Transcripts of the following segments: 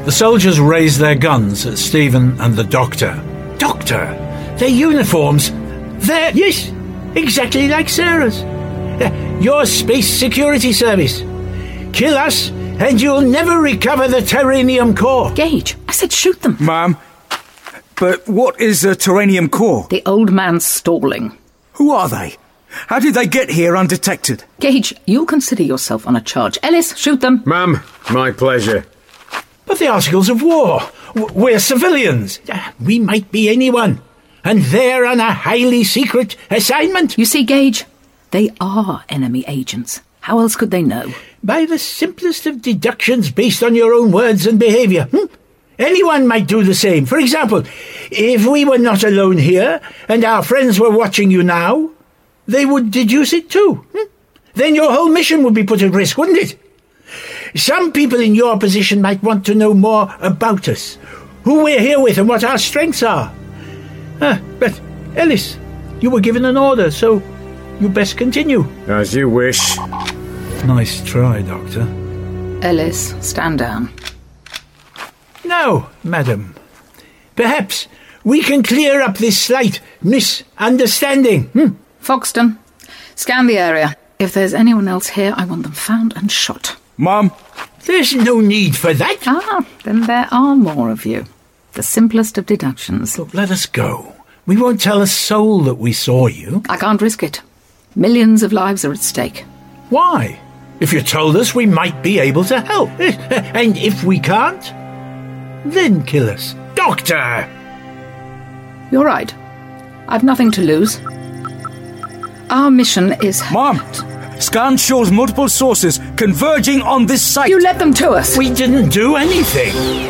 The soldiers raised their guns at Stephen and the Doctor. Doctor? Their uniforms? They're... Yes, exactly like Sarah's. Your Space Security Service. Kill us, and you'll never recover the Terranium Core. Gage, I said shoot them. Ma'am, but what is a Terranium Core? The old man's stalling. Who are they? How did they get here undetected? Gage, you'll consider yourself on a charge. Ellis, shoot them. Ma'am, my pleasure. But the Articles of War. We're civilians. We might be anyone. And they're on a highly secret assignment. You see, Gage, they are enemy agents. How else could they know? By the simplest of deductions based on your own words and behaviour. Anyone might do the same. For example, if we were not alone here and our friends were watching you now, they would deduce it too. Then your whole mission would be put at risk, wouldn't it? Some people in your position might want to know more about us, who we're here with and what our strengths are. But, Ellis, you were given an order, so you best continue. As you wish. Nice try, Doctor. Ellis, stand down. Now, madam, perhaps we can clear up this slight misunderstanding. Foxton, scan the area. If there's anyone else here, I want them found and shot. Mum? There's no need for that. Then there are more of you. The simplest of deductions. Look, let us go. We won't tell a soul that we saw you. I can't risk it. Millions of lives are at stake. Why? If you told us, we might be able to help. And if we can't, then kill us. Doctor! You're right. I've nothing to lose. Our mission is... Mom! Scan shows multiple sources converging on this site. You led them to us. We didn't do anything.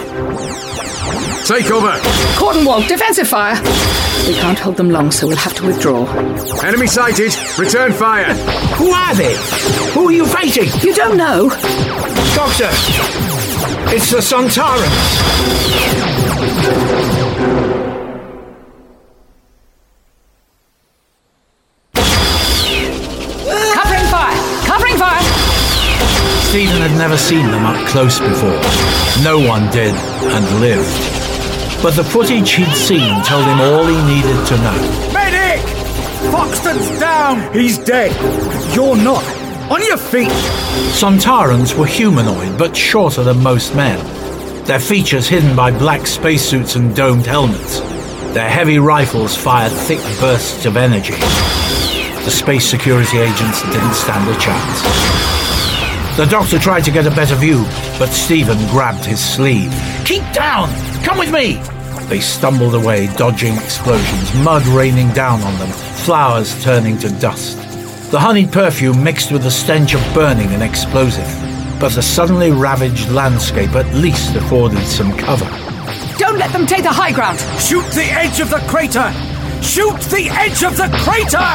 Take over. Cordon wall, defensive fire. We can't hold them long, so we'll have to withdraw. Enemy sighted. Return fire. Who are they? Who are you fighting? You don't know? Doctor, it's the Sontarans. Covering fire! Stephen had never seen them up close before. No one did and lived. But the footage he'd seen told him all he needed to know. Medic! Foxton's down! He's dead. You're not. On your feet! Sontarans were humanoid, but shorter than most men. Their features hidden by black spacesuits and domed helmets. Their heavy rifles fired thick bursts of energy. The space security agents didn't stand a chance. The Doctor tried to get a better view, but Stephen grabbed his sleeve. Keep down! Come with me! They stumbled away, dodging explosions, mud raining down on them, flowers turning to dust. The honeyed perfume mixed with the stench of burning and explosive. But the suddenly ravaged landscape at least afforded some cover. Don't let them take the high ground! Shoot the edge of the crater! Shoot the edge of the crater!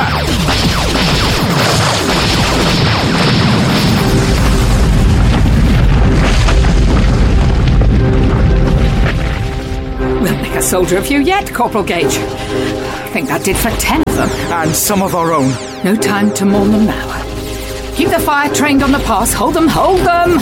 We'll make a soldier of you yet, Corporal Gage. I think that did for 10 of them. And some of our own. No time to mourn them now. Keep the fire trained on the pass. Hold them, hold them!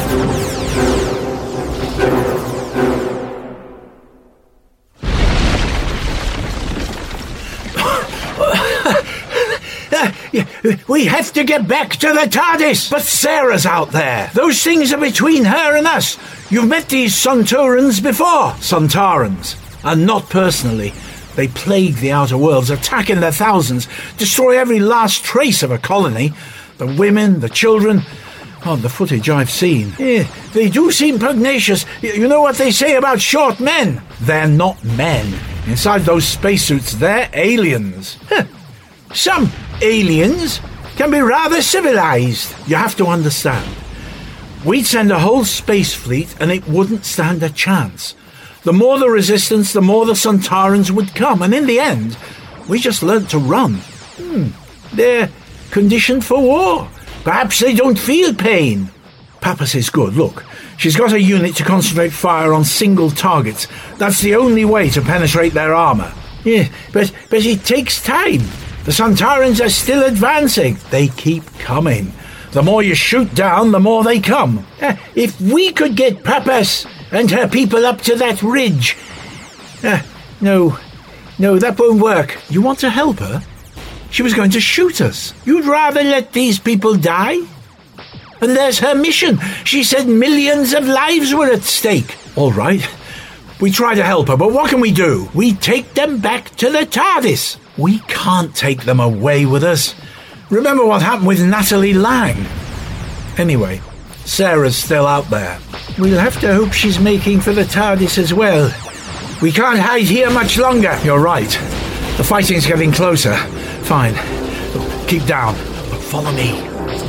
We have to get back to the TARDIS! But Sarah's out there! Those things are between her and us! You've met these Sontarans before, Sontarans. And not personally. They plague the outer worlds, attack in their thousands, destroy every last trace of a colony. The women, the children... On the footage I've seen. They do seem pugnacious. You know what they say about short men? They're not men. Inside those spacesuits, they're aliens. Some aliens can be rather civilized. You have to understand. We'd send a whole space fleet and it wouldn't stand a chance. The more the resistance, the more the Sontarans would come. And in the end, we just learnt to run. They're conditioned for war. Perhaps they don't feel pain. Pappas is good. Look, she's got a unit to concentrate fire on single targets. That's the only way to penetrate their armour. Yeah, but it takes time. The Sontarans are still advancing. They keep coming. The more you shoot down, the more they come. If we could get Pappas and her people up to that ridge. No, that won't work. You want to help her? She was going to shoot us. You'd rather let these people die? And there's her mission. She said millions of lives were at stake. All right. We try to help her, but what can we do? We take them back to the TARDIS. We can't take them away with us. Remember what happened with Natalie Lang? Anyway, Sarah's still out there. We'll have to hope she's making for the TARDIS as well. We can't hide here much longer. You're right. The fighting's getting closer. Fine. Keep down. But follow me.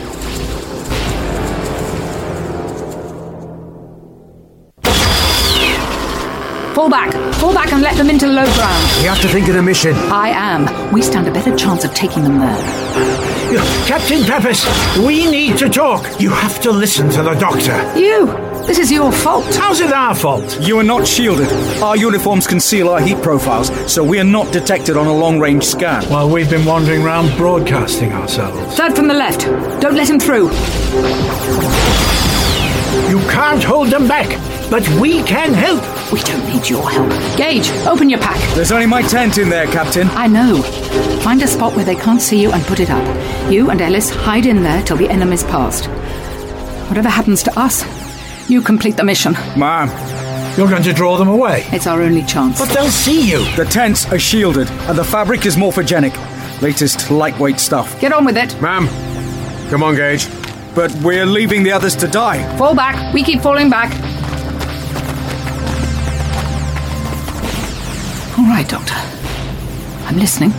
Fall back and let them into low ground. We have to think of the mission. I am. We stand a better chance of taking them there. Captain Peppers, we need to talk. You have to listen to the Doctor. This is your fault. How's it our fault? You are not shielded. Our uniforms conceal our heat profiles, so we are not detected on a long-range scan. Well, we've been wandering around broadcasting ourselves. Third from the left. Don't let him through. You can't hold them back, but we can help. We don't need your help. Gage, open your pack. There's only my tent in there, Captain. I know. Find a spot where they can't see you and put it up. You and Ellis hide in there till the enemy's passed. Whatever happens to us, you complete the mission. Ma'am. You're going to draw them away. It's our only chance. But they'll see you. The tents are shielded, and the fabric is morphogenic. Latest lightweight stuff. Get on with it. Ma'am, come on, Gage. But we're leaving the others to die. Fall back. We keep falling back. All right, Doctor. I'm listening.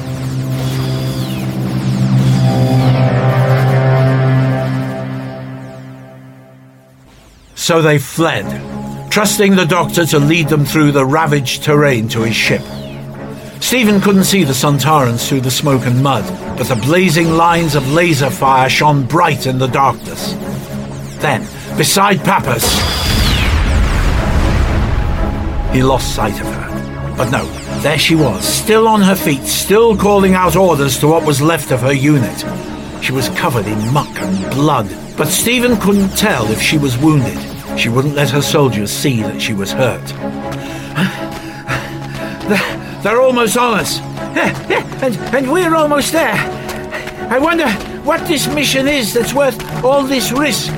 So they fled, trusting the Doctor to lead them through the ravaged terrain to his ship. Stephen couldn't see the Sontarans through the smoke and mud, but the blazing lines of laser fire shone bright in the darkness. Then, beside Pappas, he lost sight of her. But no, there she was, still on her feet, still calling out orders to what was left of her unit. She was covered in muck and blood, but Stephen couldn't tell if she was wounded. She wouldn't let her soldiers see that she was hurt. They're almost on us. And we're almost there. I wonder what this mission is that's worth all this risk.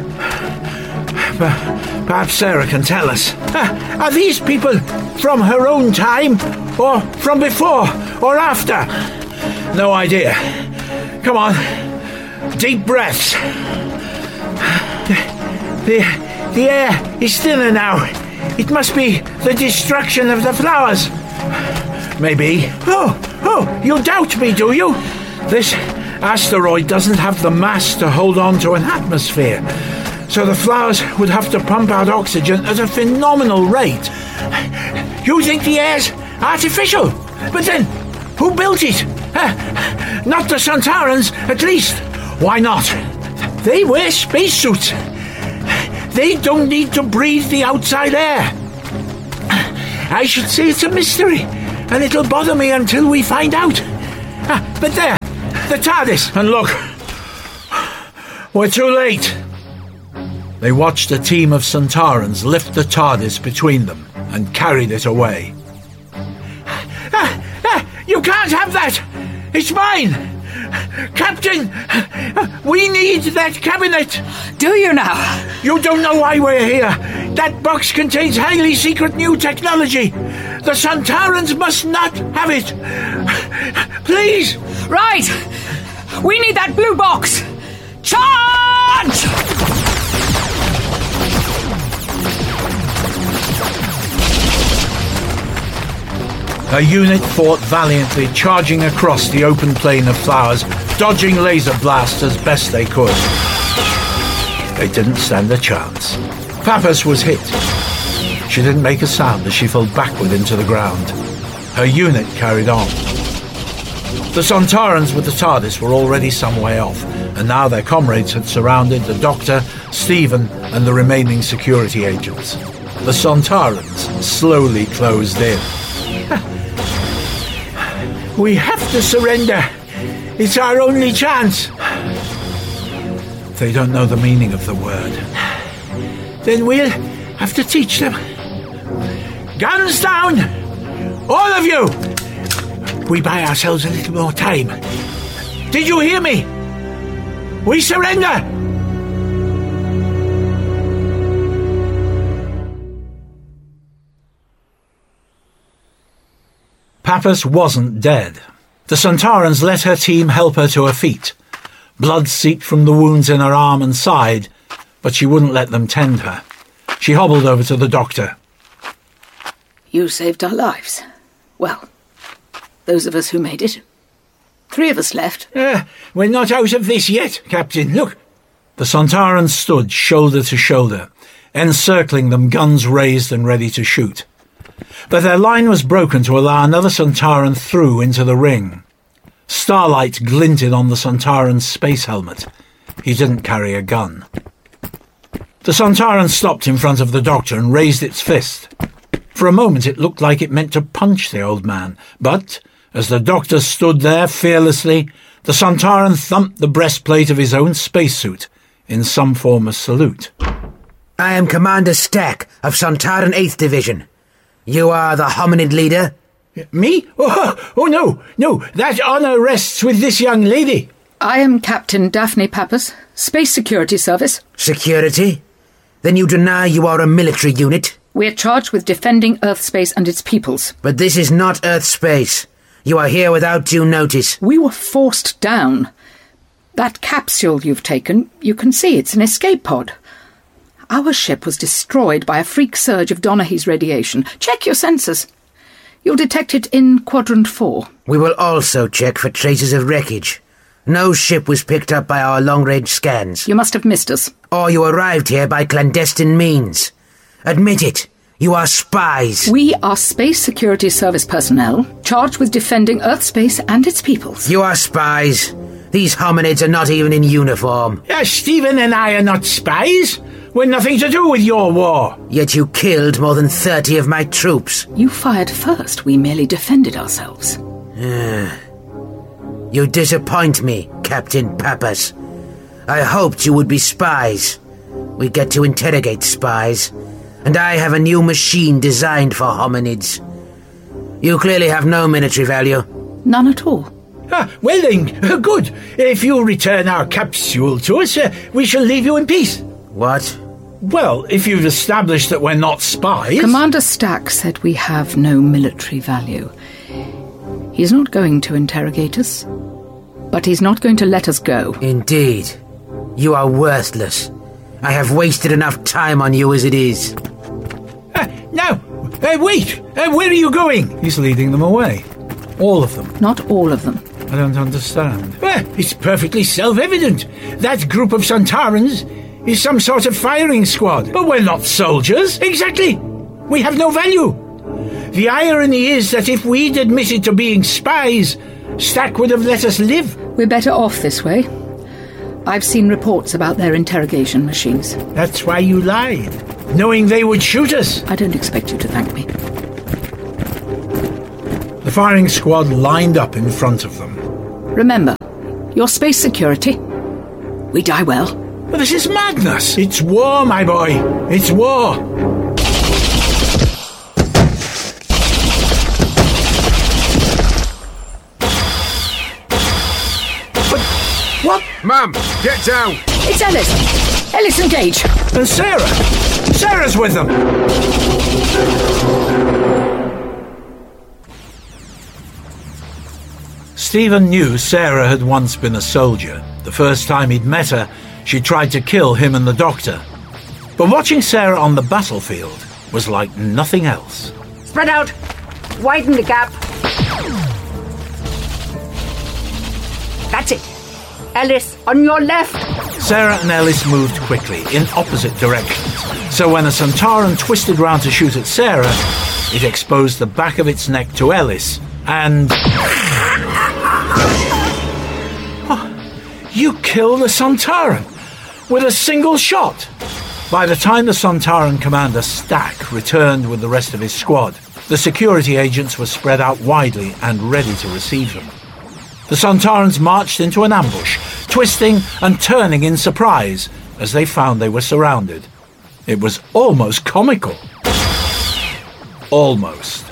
Perhaps Sarah can tell us. Are these people from her own time, or from before, or after? No idea. Come on. Deep breaths. The air is thinner now. It must be the destruction of the flowers. Maybe. Oh, you doubt me, do you? This asteroid doesn't have the mass to hold on to an atmosphere, so the flowers would have to pump out oxygen at a phenomenal rate. You think the air's artificial? But then, who built it? Not the Sontarans, at least. Why not? They wear spacesuits. They don't need to breathe the outside air. I should say it's a mystery, and it'll bother me until we find out. But there, the TARDIS. And look, we're too late. They watched a team of Sontarans lift the TARDIS between them and carried it away. You can't have that! It's mine! Captain, we need that cabinet. Do you now? You don't know why we're here. That box contains highly secret new technology. The Sontarans must not have it. Please. Right. We need that blue box. Charge! Her unit fought valiantly, charging across the open plain of flowers, dodging laser blasts as best they could. They didn't stand a chance. Pappas was hit. She didn't make a sound as she fell backward into the ground. Her unit carried on. The Sontarans with the TARDIS were already some way off, and now their comrades had surrounded the Doctor, Stephen, and the remaining security agents. The Sontarans slowly closed in. We have to surrender. It's our only chance. They don't know the meaning of the word. Then we'll have to teach them. Guns down! All of you! We buy ourselves a little more time. Did you hear me? We surrender! Pappas wasn't dead. The Sontarans let her team help her to her feet. Blood seeped from the wounds in her arm and side, but she wouldn't let them tend her. She hobbled over to the doctor. You saved our lives. Well, those of us who made it. 3 of us left. We're not out of this yet, Captain. Look. The Sontarans stood shoulder to shoulder, encircling them, guns raised and ready to shoot. But their line was broken to allow another Sontaran through into the ring. Starlight glinted on the Sontaran's space helmet. He didn't carry a gun. The Sontaran stopped in front of the doctor and raised its fist. For a moment it looked like it meant to punch the old man, but as the doctor stood there fearlessly, the Sontaran thumped the breastplate of his own spacesuit in some form of salute. I am Commander Stack of Sontaran 8th Division. You are the hominid leader? Me? Oh, no, that honour rests with this young lady. I am Captain Daphne Pappas, Space Security Service. Security? Then you deny you are a military unit? We are charged with defending Earth space and its peoples. But this is not Earth space. You are here without due notice. We were forced down. That capsule you've taken, you can see it's an escape pod. Our ship was destroyed by a freak surge of Donaghy's radiation. Check your sensors. You'll detect it in Quadrant 4. We will also check for traces of wreckage. No ship was picked up by our long-range scans. You must have missed us. Or you arrived here by clandestine means. Admit it. You are spies. We are Space Security Service personnel, charged with defending Earth space and its peoples. You are spies. These hominids are not even in uniform. Stephen and I are not spies. We're nothing to do with your war. Yet you killed more than 30 of my troops. You fired first. We merely defended ourselves. You disappoint me, Captain Pappas. I hoped you would be spies. We get to interrogate spies, and I have a new machine designed for hominids. You clearly have no military value. None at all. Well then, good. If you return our capsule to us, we shall leave you in peace. What? Well, if you've established that we're not spies... Commander Stack said we have no military value. He's not going to interrogate us, but he's not going to let us go. Indeed. You are worthless. I have wasted enough time on you as it is. Now, wait! Where are you going? He's leading them away. All of them. Not all of them. I don't understand. It's perfectly self-evident. That group of Sontarans is some sort of firing squad. But we're not soldiers. Exactly. We have no value. The irony is that if we'd admitted to being spies, Stack would have let us live. We're better off this way. I've seen reports about their interrogation machines. That's why you lied, knowing they would shoot us. I don't expect you to thank me. The firing squad lined up in front of them. Remember, you're space security. We die well. But this is madness. It's war, my boy. It's war. But what? Ma'am, get down. It's Ellis. Ellis, engage. And Sarah. Sarah's with them. Stephen knew Sarah had once been a soldier. The first time he'd met her, she tried to kill him and the doctor. But watching Sarah on the battlefield was like nothing else. Spread out. Widen the gap. That's it. Ellis, on your left. Sarah and Ellis moved quickly in opposite directions. So when a Sontaran twisted round to shoot at Sarah, it exposed the back of its neck to Ellis and... You killed a Sontaran with a single shot. By the time the Sontaran commander Stack returned with the rest of his squad, the security agents were spread out widely and ready to receive them. The Sontarans marched into an ambush, twisting and turning in surprise as they found they were surrounded. It was almost comical. Almost.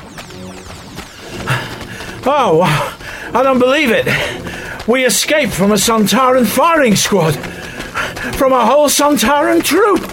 Oh, I don't believe it. We escaped from a Sontaran firing squad. From a whole Sontaran troop.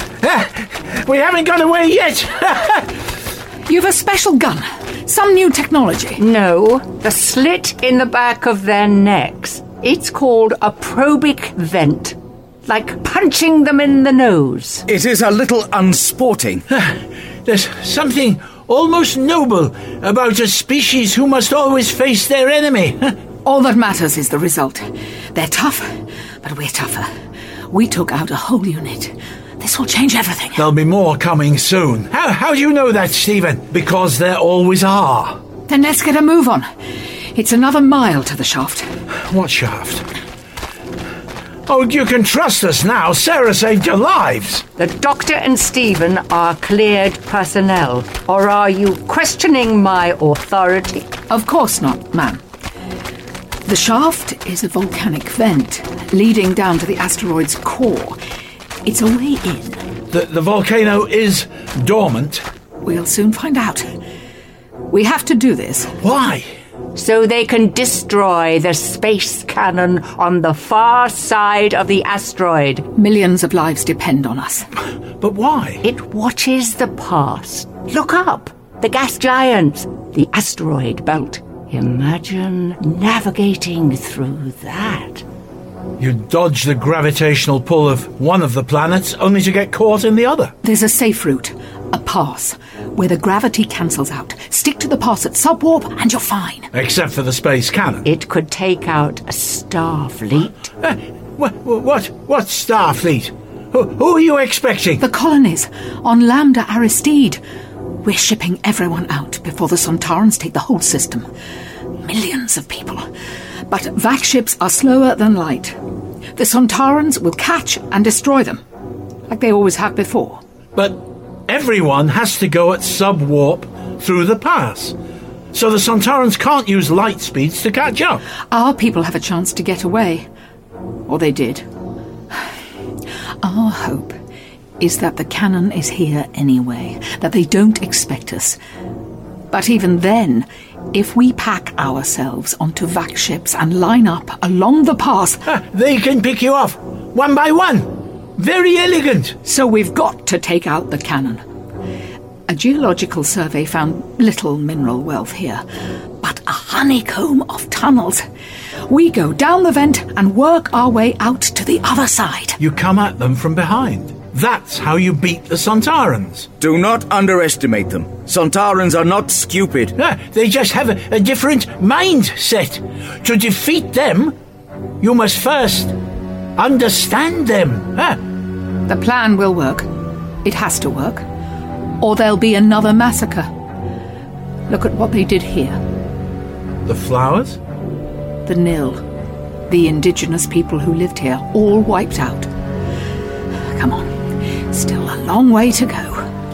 We haven't got away yet. You've a special gun. Some new technology. No, the slit in the back of their necks. It's called a probic vent. Like punching them in the nose. It is a little unsporting. There's something almost noble about a species who must always face their enemy. All that matters is the result. They're tough, but we're tougher. We took out a whole unit. This will change everything. There'll be more coming soon. How do you know that, Stephen? Because there always are. Then let's get a move on. It's another mile to the shaft. What shaft? Oh, you can trust us now. Sarah saved your lives. The Doctor and Stephen are cleared personnel. Or are you questioning my authority? Of course not, ma'am. The shaft is a volcanic vent leading down to the asteroid's core. It's a way in. The volcano is dormant. We'll soon find out. We have to do this. Why? So they can destroy the space cannon on the far side of the asteroid. Millions of lives depend on us. But why? It watches the past. Look up. The gas giants. The asteroid belt. Imagine navigating through that. You dodge the gravitational pull of one of the planets only to get caught in the other. There's a safe route. A pass. Where the gravity cancels out. Stick to the pass at subwarp and you're fine. Except for the space cannon. It could take out a Starfleet. What Starfleet? Who are you expecting? The colonies on Lambda Aristide. We're shipping everyone out before the Sontarans take the whole system. Millions of people. But vac ships are slower than light. The Sontarans will catch and destroy them, like they always have before. But everyone has to go at subwarp through the pass. So the Sontarans can't use light speeds to catch up. Our people have a chance to get away. Or they did. Our hope is that the cannon is here anyway, that they don't expect us. But even then, if we pack ourselves onto vac ships and line up along the pass... They can pick you off, one by one. Very elegant. So we've got to take out the cannon. A geological survey found little mineral wealth here, but a honeycomb of tunnels. We go down the vent and work our way out to the other side. You come at them from behind. That's how you beat the Sontarans. Do not underestimate them. Sontarans are not stupid. They just have a different mindset. To defeat them, you must first understand them. The plan will work. It has to work. Or there'll be another massacre. Look at what they did here. The flowers? The Nil. The indigenous people who lived here, all wiped out. Come on. Still a long way to go.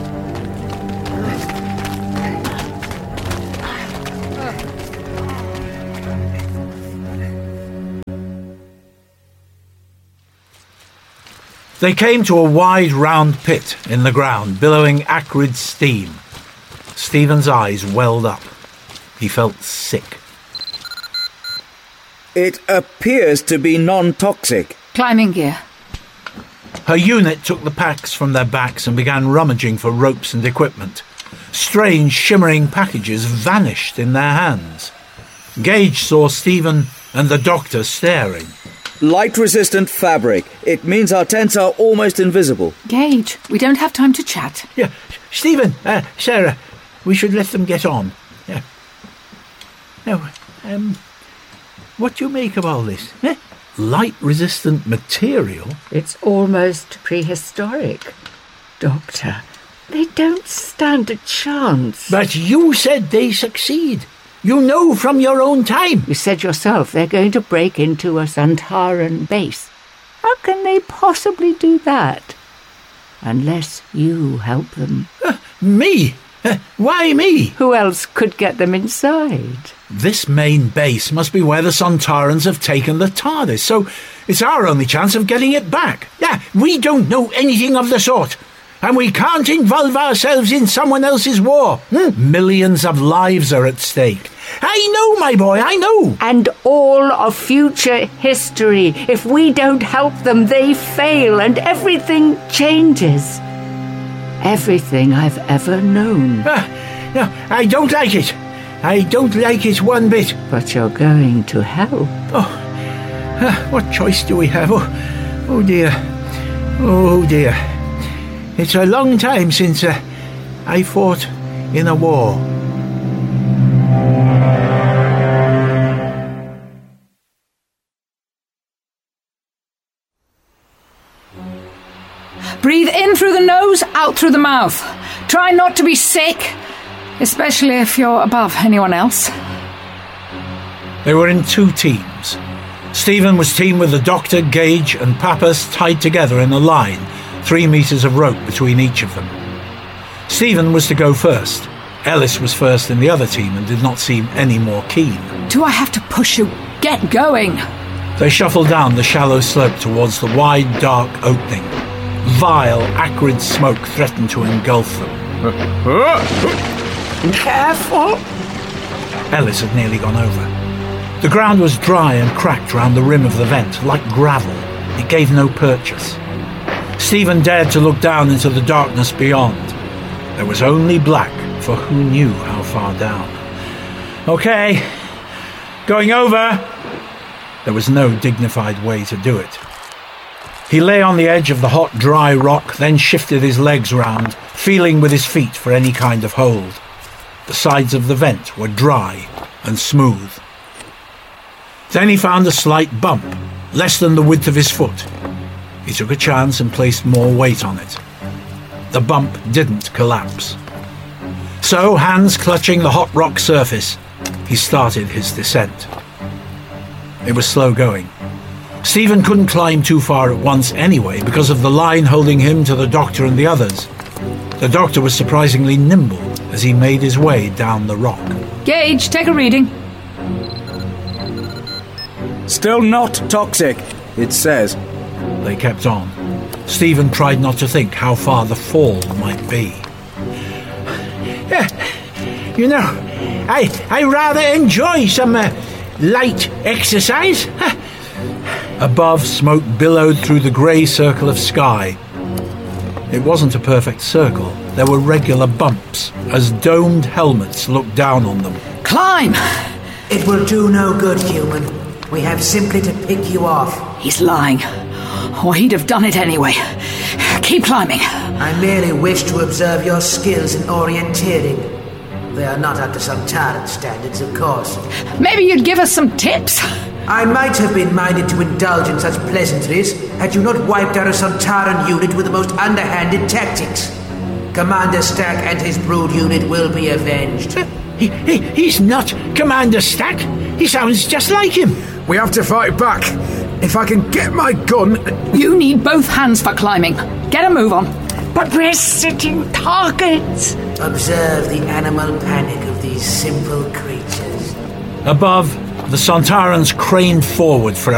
They came to a wide round pit in the ground, billowing acrid steam. Stephen's eyes welled up. He felt sick. It appears to be non-toxic. Climbing gear. Her unit took the packs from their backs and began rummaging for ropes and equipment. Strange, shimmering packages vanished in their hands. Gage saw Stephen and the Doctor staring. Light-resistant fabric. It means our tents are almost invisible. Gage, we don't have time to chat. Yeah, Stephen, Sarah, we should let them get on. Yeah. Now, what do you make of all this? Light-resistant material? It's almost prehistoric. Doctor, they don't stand a chance. But you said they succeed. You know from your own time. You said yourself they're going to break into a Sontaran base. How can they possibly do that? Unless you help them. Me? Why me? Who else could get them inside? This main base must be where the Sontarans have taken the TARDIS, so it's our only chance of getting it back. Yeah, we don't know anything of the sort. And we can't involve ourselves in someone else's war. Millions of lives are at stake. I know, my boy, I know. And all of future history. If we don't help them, they fail and everything changes. Everything I've ever known. No, I don't like it. I don't like it one bit. But you're going to help. What choice do we have? Oh dear. Oh dear. It's a long time since I fought in a war. Breathe in through the nose, out through the mouth. Try not to be sick, especially if you're above anyone else. They were in two teams. Stephen was teamed with the doctor, Gage and Pappas tied together in a line, 3 meters of rope between each of them. Stephen was to go first. Ellis was first in the other team and did not seem any more keen. Do I have to push you? Get going! They shuffled down the shallow slope towards the wide, dark opening. Vile, acrid smoke threatened to engulf them. Careful! Ellis had nearly gone over. The ground was dry and cracked round the rim of the vent, like gravel. It gave no purchase. Stephen dared to look down into the darkness beyond. There was only black, for who knew how far down. Okay, going over. There was no dignified way to do it. He lay on the edge of the hot, dry rock, then shifted his legs round, feeling with his feet for any kind of hold. The sides of the vent were dry and smooth. Then he found a slight bump, less than the width of his foot. He took a chance and placed more weight on it. The bump didn't collapse. So, hands clutching the hot rock surface, he started his descent. It was slow going. Stephen couldn't climb too far at once anyway because of the line holding him to the doctor and the others. The doctor was surprisingly nimble as he made his way down the rock. Gage, take a reading. Still not toxic, it says. They kept on. Stephen tried not to think how far the fall might be. You know, I rather enjoy some light exercise. Above, smoke billowed through the grey circle of sky. It wasn't a perfect circle. There were regular bumps, as domed helmets looked down on them. Climb! It will do no good, human. We have simply to pick you off. He's lying. Or he'd have done it anyway. Keep climbing. I merely wish to observe your skills in orienteering. They are not up to Sontaran standards, of course. Maybe you'd give us some tips? I might have been minded to indulge in such pleasantries had you not wiped out a Sontaran unit with the most underhanded tactics. Commander Stack and his brood unit will be avenged. He's not Commander Stack. He sounds just like him. We have to fight back. If I can get my gun... You need both hands for climbing. Get a move on. But we're sitting targets. Observe the animal panic of these simple creatures. Above, the Sontarans craned forward for a